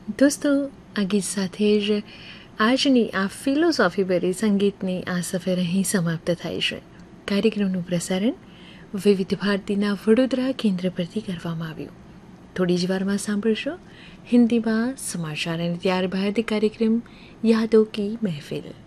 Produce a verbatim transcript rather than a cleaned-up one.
દોસ્તો, આ ગીત સાથે જ આજની આ ફિલોસોફીભરી સંગીતની આ સફર અહીં સમાપ્ત થાય છે. કાર્યક્રમનું પ્રસારણ વિવિધ ભારતીના વડોદરા કેન્દ્ર પરથી કરવામાં આવ્યું. થોડી જ વારમાં સાંભળશો હિન્દીમાં સમાચાર અને ત્યારબાદ કાર્યક્રમ યાદો કી મહેફિલ.